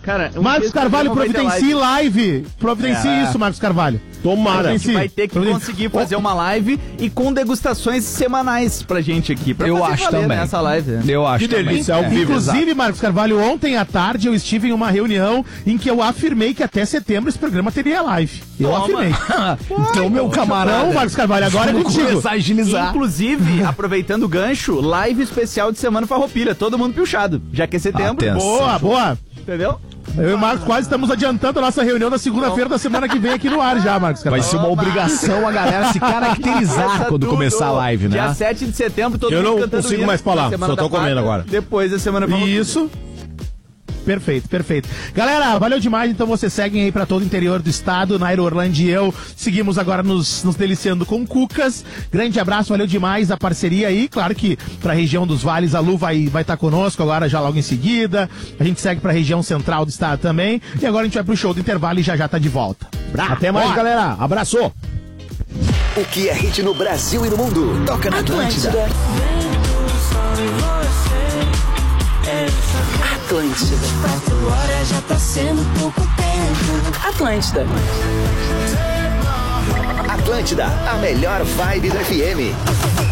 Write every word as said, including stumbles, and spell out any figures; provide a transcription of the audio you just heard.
Cara, um Marcos Carvalho, providencie live. Providencie é. isso, Marcos Carvalho. Tomara. A gente vai ter que conseguir fazer uma live e com degustações semanais pra gente aqui. Pra eu acho também. Nessa live. Né? Eu acho que delícia, também. ao vivo. Inclusive, Marcos Carvalho, ontem à tarde eu estive em uma reunião em que eu afirmei que até setembro esse programa teria live. Eu Toma. afirmei. Então, meu camarada. Não, Marcos Carvalho, agora é contigo. A agilizar. Inclusive, aproveitando o gancho, live especial de Semana Farroupilha. Todo mundo piochado. Já que é setembro. Atenção. Boa, boa. Entendeu? Eu e o Marcos quase estamos adiantando a nossa reunião da segunda-feira da semana que vem aqui no ar já, Marcos Carvalho. Vai ser uma obrigação a galera se caracterizar quando tudo. começar a live, né? Dia sete de setembro, todo Eu mundo não cantando consigo hino, mais falar, só tô comendo agora. Depois da Semana Farroupilha. Isso. Perfeito, perfeito. Galera, valeu demais, então vocês seguem aí pra todo o interior do estado, Nairo, Orlando e eu seguimos agora nos, nos deliciando com cucas. Grande abraço, valeu demais a parceria aí, claro que pra região dos vales a Lu vai vai estar tá conosco agora já logo em seguida, a gente segue pra região central do estado também, e agora a gente vai pro show do intervalo e já já tá de volta. Bra Até mais, Bora. galera, abraço! O que é hit no Brasil e no mundo, toca na Atlântida. Atlântida. Agora já tá sendo pouco tempo. Atlântida. Atlântida, a melhor vibe do F M.